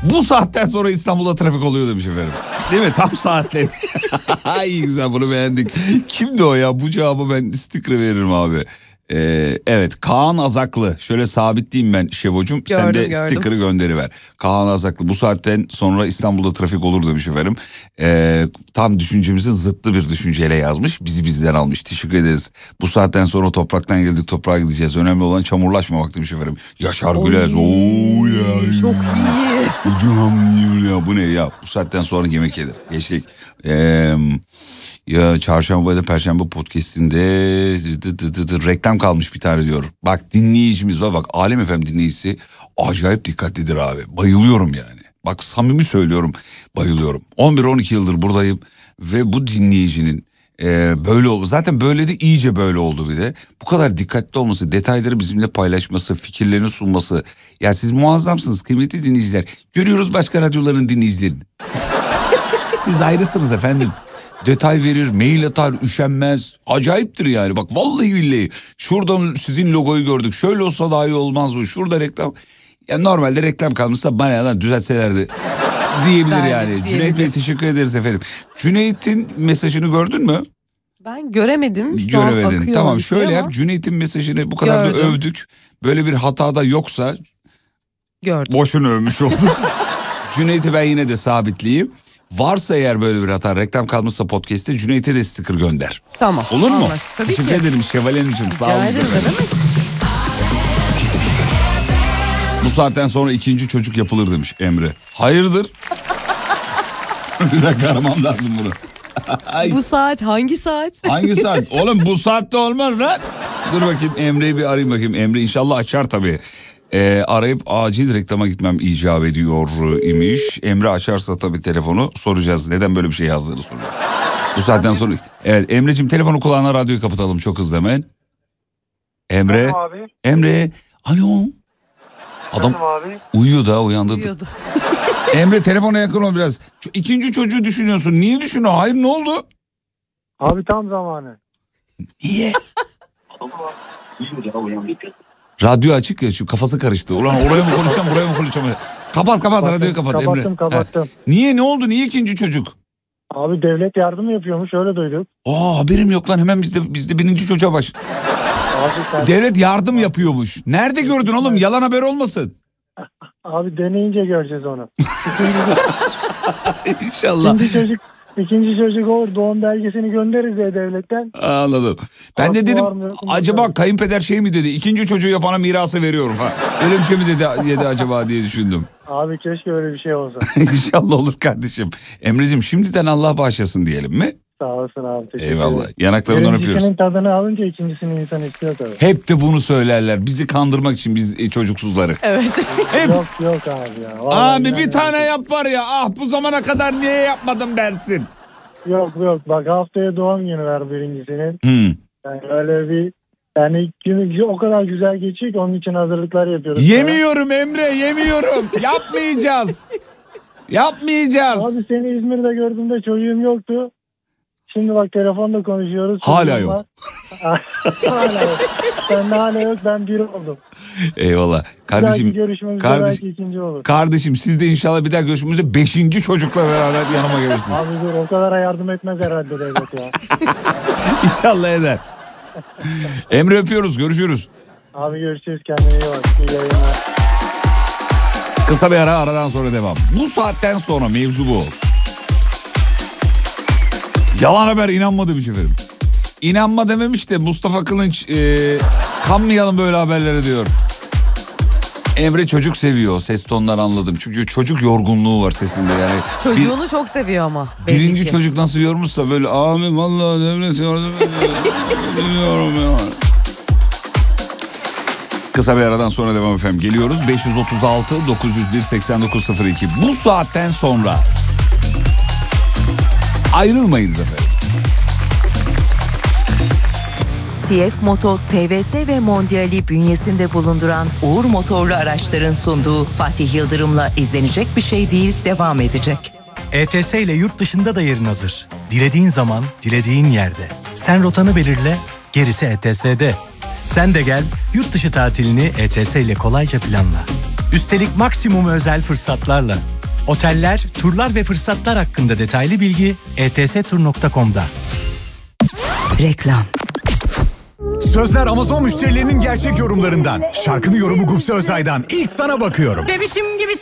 Bu saatten sonra İstanbul'da trafik oluyor demiş efendim. Değil mi? Tam saatleri. İyi güzel, bunu beğendik. Kimdi o ya? Bu cevabı ben sticker veririm abi. Evet, Kaan Azaklı. Şöyle sabitleyeyim ben Şevocum. Sen de sticker'ı gönderiver. Kaan Azaklı, bu saatten sonra İstanbul'da trafik olur demiş efendim. Tam düşüncemizin zıttı bir düşünceyle yazmış. Bizi bizden almış. Teşekkür ederiz. Bu saatten sonra topraktan geldik, toprağa gideceğiz. Önemli olan çamurlaşmamak demiş efendim. Yaşar Güler. Oo ya. Çok iyi. Hocam ya, bu ne ya? Bu saatten sonra yemek yenir. Geçtik. Ya çarşamba ya da perşembe podcast'inde reklam kalmış bir tane diyor. Bak dinleyicimiz var, bak Alem FM dinleyicisi acayip dikkatlidir abi. Bayılıyorum yani. Bak samimi söylüyorum, bayılıyorum. 11-12 yıldır buradayım ve bu dinleyicinin böyle oldu. Zaten böyle de iyice böyle oldu bir de. Bu kadar dikkatli olması, detayları bizimle paylaşması, fikirlerini sunması. Ya siz muazzamsınız kıymetli dinleyiciler. Görüyoruz başka radyoların dinleyicilerini. Siz ayrısınız efendim. Detay verir, mail atar, üşenmez. Acayiptir yani. Bak vallahi billahi. Şuradan sizin logoyu gördük. Şöyle olsa daha iyi olmaz mı? Şurada reklam. Ya normalde reklam kalmışsa bana yalan düzeltselerdi diyebilir yani. Cüneyt Bey teşekkür ederiz efendim. Cüneyt'in mesajını gördün mü? Ben göremedim. Göremedin. Tamam şöyle yap. Cüneyt'in mesajını bu kadar da övdük. Böyle bir hatada yoksa gördüm. Boşuna övmüş olduk. Cüneyt'i ben yine de sabitleyeyim. Varsa eğer böyle bir hata, reklam kalmışsa podcast'te Cüneyt'e de sticker gönder. Tamam. Olur mu? Tabii teşekkür ederim Şevval'cığım. Sağ olun. Bu saatten sonra ikinci çocuk yapılır demiş Emre. Hayırdır? Bir dakika aramam lazım bunu. Bu saat hangi saat? Hangi saat? Oğlum bu saatte olmaz lan. Dur bakayım Emre'yi bir arayayım bakayım. Emre inşallah açar tabii. Arayıp acil reklama gitmem icap ediyor imiş. Emre açarsa tabii telefonu soracağız. Neden böyle bir şey yazdığını soracağız. Bu saatten sonra. Evet Emre'cim telefonu kulağına, radyoyu kapatalım çok hızlı hemen. Emre. Emre. Alo. Adam uyuyor da uyandırdık. Emre telefona yakın ol biraz. Şu ikinci çocuğu düşünüyorsun. Niye düşünüyorsun? Hayır ne oldu? Abi tam zamanı. Niye? Radyo açık ya, şu kafası karıştı. Ulan oraya mı konuşacağım, buraya mı konuşacağım? Kapat radyoyu kapat Emre. Kapattım. Niye, ne oldu, niye ikinci çocuk? Abi devlet yardım yapıyormuş, öyle duyduk. Haberim yok lan, hemen bizde birinci çocuğa baş. Devlet yardım yapıyormuş. Nerede gördün oğlum, yalan haber olmasın. Abi deneyince göreceğiz onu. İnşallah. İkinci çocuk olur, doğum belgesini göndeririz ya devletten. Anladım. Ben de dedim acaba kayınpeder şey mi dedi, ikinci çocuğu yapana mirası veriyorum ha. Öyle bir şey mi dedi acaba diye düşündüm. Abi keşke öyle bir şey olsa. İnşallah olur kardeşim. Emre'cim şimdiden Allah bağışlasın diyelim mi? Sağ olasın abi. Eyvallah. Yanaklarından öpüyoruz. Birincisinin tadını alınca ikincisini insan istiyor tabii. Hep de bunu söylerler. Bizi kandırmak için biz çocuksuzları. Evet. Hep. Yok abi ya. Vallahi abi bir tane yap var ya. Bu zamana kadar niye yapmadım dersin. Yok. Bak haftaya doğum günü var birincisinin. Yani öyle bir... Yani günü o kadar güzel geçiyor ki onun için hazırlıklar yapıyoruz. Yemiyorum Emre, yemiyorum. Yapmayacağız. Abi seni İzmir'de gördüğümde çocuğum yoktu. Şimdi bak telefonda konuşuyoruz. Hala yok. Hala yok. Sen de hala yok, ben biri oldum. Eyvallah. Kardeşim siz de inşallah bir daha görüşmemizde 5. çocukla beraber yanıma gelirsiniz. Abi dur, o kadar yardım etmez herhalde devlet ya. İnşallah eder. Emre öpüyoruz, görüşürüz. Abi görüşürüz, kendine iyi bak. İyi yayınlar. Kısa bir aradan sonra devam. Bu saatten sonra mevzu bu. Yalan haber, inanma demiş efendim. İnanma dememiş de Mustafa Kılınç kanmayalım böyle haberlere diyor. Emre çocuk seviyor, ses tonları anladım. Çünkü çocuk yorgunluğu var sesinde yani. Çocuğunu çok seviyor ama. Birinci çocuk nasıl yormuşsa böyle abi vallahi devlet yardım ediyorum ya. Kısa bir aradan sonra devam efendim. Geliyoruz 536 901 8902. Bu saatten sonra ayrılmayınız efendim. CF Moto, TVS ve Mondial'i bünyesinde bulunduran Uğur Motorlu araçların sunduğu Fatih Yıldırım'la izlenecek bir şey değil devam edecek. ETS ile yurt dışında da yerin hazır. Dilediğin zaman, dilediğin yerde. Sen rotanı belirle, gerisi ETS'de. Sen de gel, yurt dışı tatilini ETS ile kolayca planla. Üstelik maksimum özel fırsatlarla. Oteller, turlar ve fırsatlar hakkında detaylı bilgi etstur.com'da. Reklam. Sözler Amazon müşterilerinin gerçek yorumlarından. Şarkının yorumu Gupse Özay'dan. İlk sana bakıyorum. Bebişim gibi